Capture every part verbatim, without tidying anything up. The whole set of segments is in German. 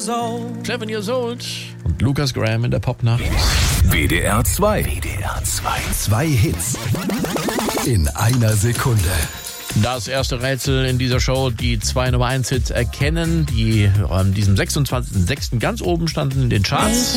years old. Seven Years Old und Lukas Graham in der Popnacht. W D R zwei. W D R zwei. Zwei Hits in einer Sekunde. Das erste Rätsel in dieser Show, die zwei Nummer eins Hits erkennen, die an diesem sechsundzwanzigsten sechsten ganz oben standen in den Charts.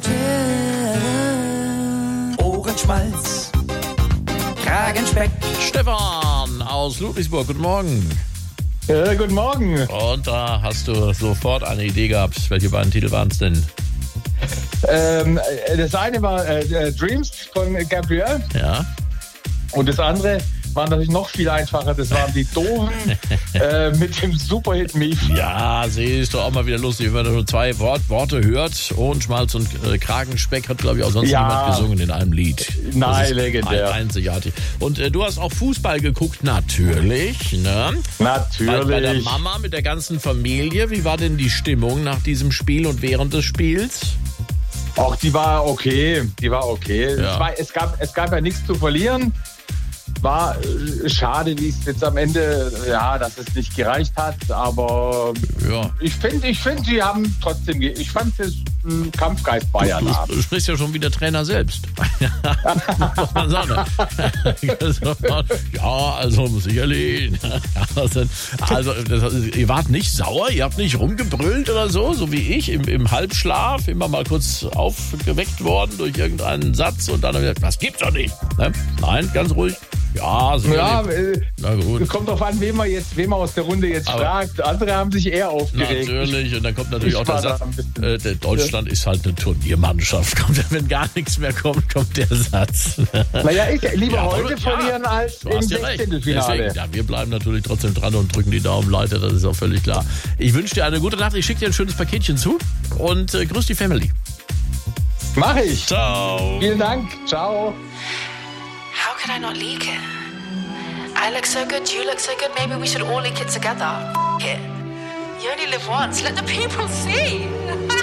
Ohrenschmalz, Kragenspeck. Stefan aus Ludwigsburg, guten Morgen. Ja, guten Morgen. Und da hast du sofort eine Idee gehabt. Welche beiden Titel waren es denn? Ähm, das eine war äh, Dreams von Gabriel Ja. und das andere war natürlich noch viel einfacher. Das waren die Doofen äh, mit dem Superhit Mief. Ja, sie ist doch auch mal wieder lustig, wenn man nur zwei Wort, Worte hört. Ohrenschmalz und äh, Kragenspeck hat, glaube ich, auch sonst Ja. niemand gesungen in einem Lied. Nein, Das ist legendär. Ein, einzigartig. Und äh, du hast auch Fußball geguckt, natürlich. Ne? Natürlich. Bei, bei der Mama mit der ganzen Familie. Wie war denn die Stimmung nach diesem Spiel und während des Spiels? Auch die war okay. Die war okay. Ja. Es, war, es, gab, es gab ja nichts zu verlieren. War äh, schade, wie es jetzt am Ende, ja, dass es nicht gereicht hat. Aber Ja. ich finde, ich finde, sie haben trotzdem, ge- ich fand das ein Kampfgeist Bayern Du, haben. du sprichst ja schon wie der Trainer selbst. Muss man sagen. Ja, also sicherlich. Also, also das, ihr wart nicht sauer, ihr habt nicht rumgebrüllt oder so, so wie ich im, im Halbschlaf, immer mal kurz aufgeweckt worden durch irgendeinen Satz und dann haben wir gesagt, das gibt's doch nicht. Ne? Nein, ganz ruhig. Ja, sicherlich. Ja, äh, Na gut. kommt drauf an, wem man jetzt, wem man aus der Runde jetzt Aber- fragt. Andere haben sich eher aufgeregt. Natürlich, und dann kommt natürlich Ich auch der war da Satz, ein bisschen- äh, der Deutschland ist halt eine Turniermannschaft. Kommt, wenn gar nichts mehr kommt, kommt der Satz. Naja, ich lieber Ja, heute ja, verlieren als Du im hast ja recht. Sechzehntelfinale. Deswegen, ja, wir bleiben natürlich trotzdem dran und drücken die Daumen weiter, das ist auch völlig klar. Ich wünsche dir eine gute Nacht, ich schicke dir ein schönes Paketchen zu und äh, grüß die Family. Mach ich. Ciao. Vielen Dank. Ciao. How could I not leak it? I look so good, you look so good, maybe we should all leak it together. F- it. You only live once, let the people see.